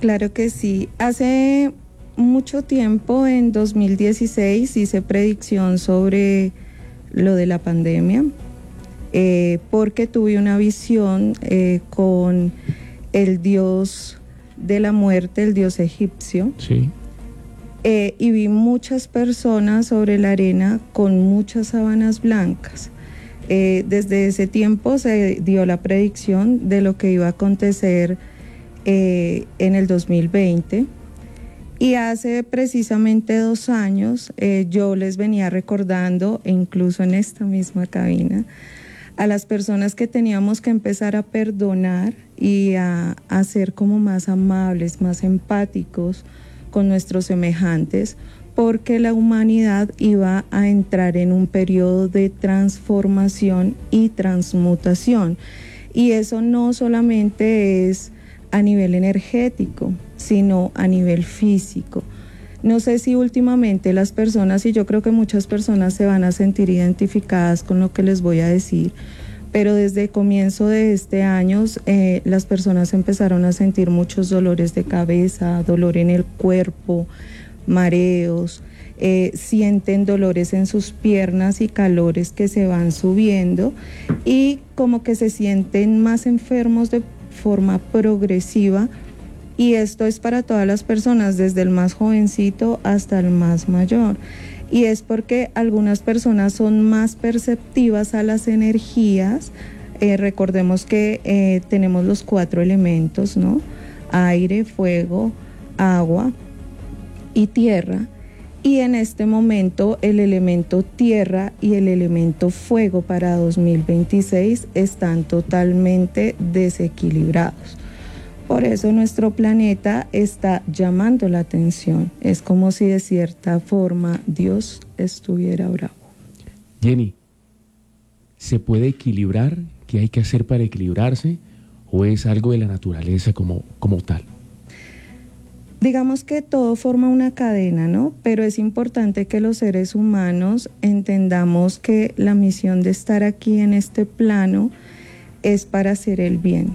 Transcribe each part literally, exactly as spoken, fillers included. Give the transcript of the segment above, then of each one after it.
Claro que sí. Hace mucho tiempo, en dos mil dieciséis, hice predicción sobre lo de la pandemia, eh, porque tuve una visión eh, con el dios de la muerte, el dios egipcio. Sí. Eh, y vi muchas personas sobre la arena con muchas sábanas blancas. Eh, desde ese tiempo se dio la predicción de lo que iba a acontecer eh, en el dos mil veinte. Y hace precisamente dos años eh, yo les venía recordando, e incluso en esta misma cabina, a las personas que teníamos que empezar a perdonar y a, a ser como más amables, más empáticos con nuestros semejantes, porque la humanidad iba a entrar en un periodo de transformación y transmutación. Y eso no solamente es a nivel energético, sino a nivel físico. No sé si últimamente las personas, y yo creo que muchas personas se van a sentir identificadas con lo que les voy a decir, pero desde el comienzo de este año eh, las personas empezaron a sentir muchos dolores de cabeza, dolor en el cuerpo, mareos, eh, sienten dolores en sus piernas y calores que se van subiendo y como que se sienten más enfermos de forma progresiva. Y esto es para todas las personas, desde el más jovencito hasta el más mayor. Y es porque algunas personas son más perceptivas a las energías. Eh, recordemos que eh, tenemos los cuatro elementos, ¿no? Aire, fuego, agua y tierra. Y en este momento el elemento tierra y el elemento fuego para dos mil veintiséis están totalmente desequilibrados. Por eso nuestro planeta está llamando la atención. Es como si de cierta forma Dios estuviera bravo. Jenny, ¿se puede equilibrar? ¿Qué hay que hacer para equilibrarse? ¿O es algo de la naturaleza como, como tal? Digamos que todo forma una cadena, ¿no? Pero es importante que los seres humanos entendamos que la misión de estar aquí en este plano es para hacer el bien.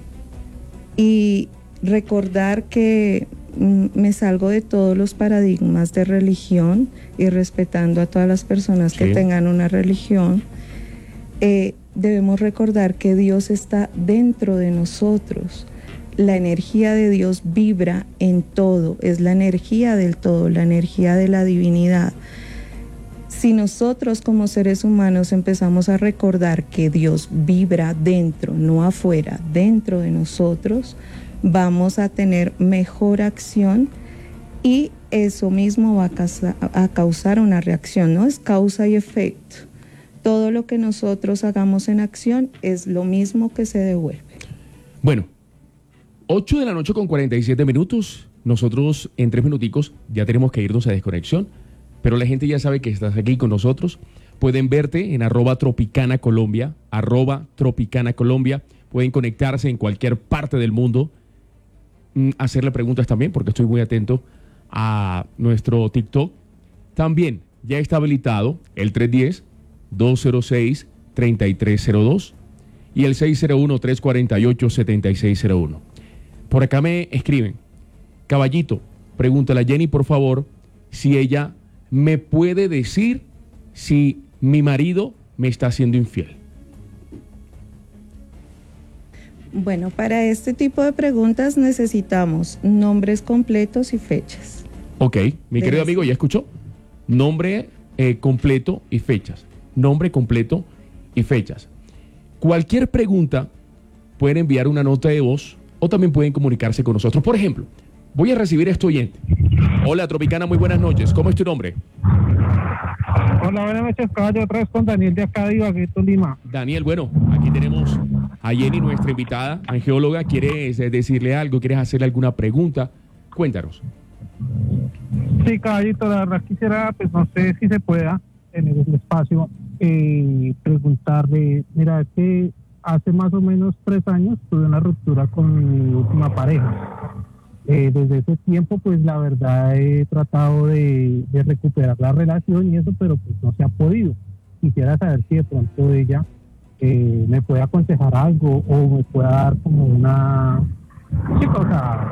Y recordar que mm, me salgo de todos los paradigmas de religión y respetando a todas las personas que sí. tengan una religión, eh, debemos recordar que Dios está dentro de nosotros. La energía de Dios vibra en todo, es la energía del todo, la energía de la divinidad. Si nosotros como seres humanos empezamos a recordar que Dios vibra dentro, no afuera, dentro de nosotros, vamos a tener mejor acción y eso mismo va a causar, a causar una reacción, ¿no? Es causa y efecto. Todo lo que nosotros hagamos en acción es lo mismo que se devuelve. Bueno, ocho de la noche con cuarenta y siete minutos. Nosotros en tres minuticos ya tenemos que irnos a desconexión, pero la gente ya sabe que estás aquí con nosotros. Pueden verte en arroba Tropicana Colombia, arroba Tropicana Colombia. Pueden conectarse en cualquier parte del mundo, hacerle preguntas también, porque estoy muy atento a nuestro TikTok. También ya está habilitado el tres uno cero, dos cero seis, tres tres cero dos y el seis cero uno, tres cuatro ocho, siete seis cero uno. Por acá me escriben: Caballito, pregúntale a Jenny, por favor, si ella me puede decir si mi marido me está haciendo infiel. Bueno, para este tipo de preguntas necesitamos nombres completos y fechas. Ok, mi de querido eso. amigo, ¿ya escuchó? Nombre eh, completo y fechas. Nombre completo y fechas. Cualquier pregunta pueden enviar una nota de voz o también pueden comunicarse con nosotros. Por ejemplo, voy a recibir a este oyente. Hola, Tropicana, muy buenas noches. ¿Cómo es tu nombre? Hola, buenas noches, caballo. Otra vez con Daniel de acá de Ibagué, Tolima. Daniel, bueno, aquí tenemos a Jenny, nuestra invitada, angeóloga. ¿Quieres eh, decirle algo? ¿Quieres hacerle alguna pregunta? Cuéntanos. Sí, caballito, la verdad quisiera, pues no sé si se pueda, en el espacio, eh, preguntarle, mira, es que hace más o menos tres años tuve una ruptura con mi última pareja. Eh, desde ese tiempo, pues la verdad he tratado de, de recuperar la relación y eso, pero pues no se ha podido. Quisiera saber si de pronto ella eh, me puede aconsejar algo o me pueda dar como una... Sí, o sea,